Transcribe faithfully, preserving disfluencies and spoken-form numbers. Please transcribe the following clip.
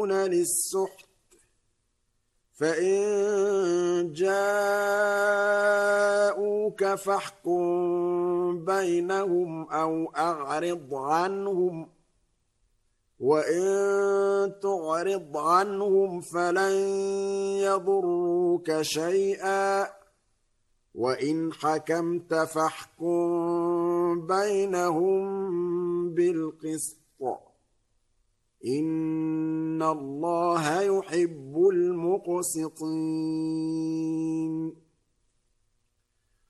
للسحت فإن جاءوك فاحكم بينهم أو أعرض عنهم وإن تعرض عنهم فلن يضروك شيئا وإن حكمت فاحكم بينهم بالقسط إن الله يحب المقسطين